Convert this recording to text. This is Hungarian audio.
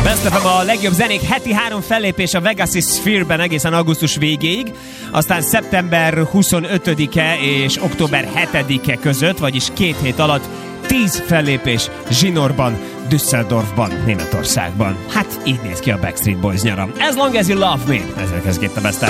Best FM a legjobb zenék, heti 3 fellépés a Vegas-i Sphere-ben egészen augusztus végéig, aztán szeptember 25-e és október 7-e között, vagyis 2 hét alatt 10 fellépés Zsinorban, Düsseldorfban, Németországban. Hát így néz ki a Backstreet Boys nyara. As long as you love me. Ezzel kezdjét a Best FM.